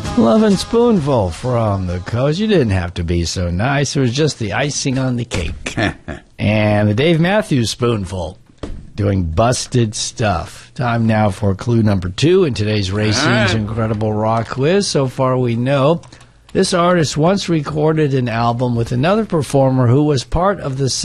Lovin' Spoonful from the Coast. You didn't have to be so nice. It was just the icing on the cake. And the Dave Matthews Spoonful doing Busted Stuff. Time now for clue number 2 in today's Racing's Incredible Rock Quiz. So far we know this artist once recorded an album with another performer who was part of the